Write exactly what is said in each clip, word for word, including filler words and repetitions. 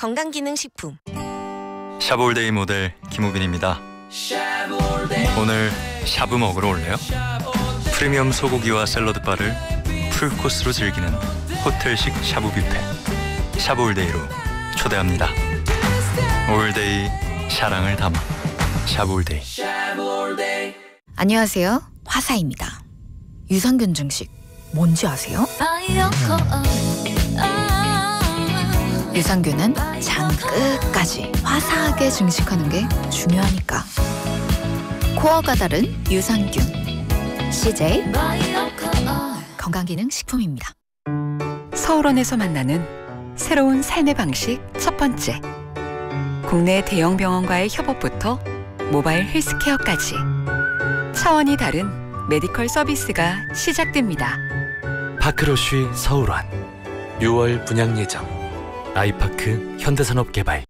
건강기능식품. 샤브올데이 모델 김우빈입니다. 오늘 샤브 먹으러 올래요? 프리미엄 소고기와 샐러드바를 풀코스로 즐기는 호텔식 샤브 뷔페 샤브올데이로 초대합니다. 올데이 사랑을 담아 샤브올데이. 안녕하세요, 화사입니다. 유산균 증식 뭔지 아세요? 유산균은 장 끝까지 화사하게 증식하는 게 중요하니까. 코어가 다른 유산균 씨제이 건강기능식품입니다. 서울원에서 만나는 새로운 삶의 방식 첫 번째. 국내 대형 병원과의 협업부터 모바일 헬스케어까지 차원이 다른 메디컬 서비스가 시작됩니다. 파크러쉬 서울원 유월 분양 예정. 아이파크 현대산업개발.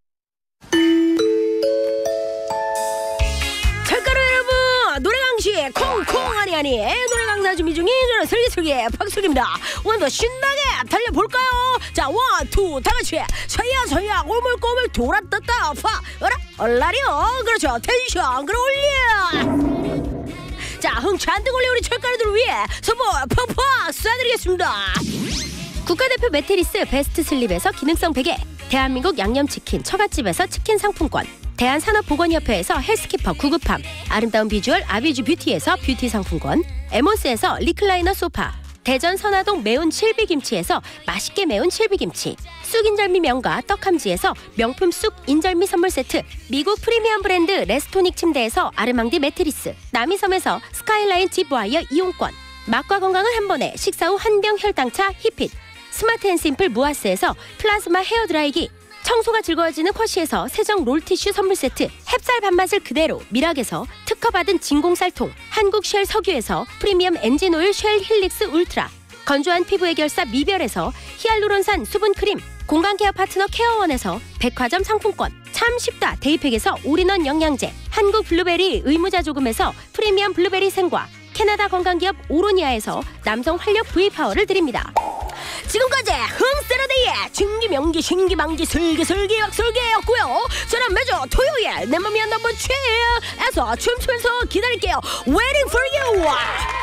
철가루 여러분, 노래강시 콩콩 아니 아니 노래 강사 준비 중인 저는 슬기슬기 박슬기입니다. 오늘도 신나게 달려볼까요? 자, 원, 투, 다 같이 서야 서야 꼬물꼬물 돌아떴다 파 어라 얼라리요. 그렇죠, 텐션 끌어올려. 자, 흥 잔뜩 올려 우리 철가루들을 위해 선물 펑펑 쏴드리겠습니다. 국가대표 매트리스 베스트 슬립에서 기능성 베개, 대한민국 양념치킨 처갓집에서 치킨 상품권, 대한산업보건협회에서 헬스키퍼 구급함, 아름다운 비주얼 아비주 뷰티에서 뷰티 상품권, 에모스에서 리클라이너 소파, 대전 선화동 매운 칠비김치에서 맛있게 매운 칠비김치, 쑥인절미 명가 떡함지에서 명품 쑥 인절미 선물 세트, 미국 프리미엄 브랜드 레스토닉 침대에서 아르망디 매트리스, 남이섬에서 스카이라인 집와이어 이용권, 맛과 건강을 한 번에 식사 후 한병 혈당차 히핏, 스마트 앤 심플 무아스에서 플라즈마 헤어드라이기, 청소가 즐거워지는 쿼시에서 세정 롤티슈 선물 세트, 햅쌀 밥맛을 그대로 미락에서 특허받은 진공쌀통, 한국 쉘 석유에서 프리미엄 엔진오일 쉘 힐릭스 울트라, 건조한 피부 해결사 미별에서 히알루론산 수분크림, 공간케어 파트너 케어원에서 백화점 상품권, 참 쉽다 데이팩에서 올인원 영양제, 한국 블루베리 의무자 조금에서 프리미엄 블루베리 생과, 캐나다 건강기업 오로니아에서 남성 활력 V파워를 드립니다. 지금까지 흥세라데이의 진기명기 신기방기 슬기슬기 박슬기였고요. 저는 매주 토요일 내 맘이 한 넘버 최에서 춤추면서 기다릴게요. Waiting for you.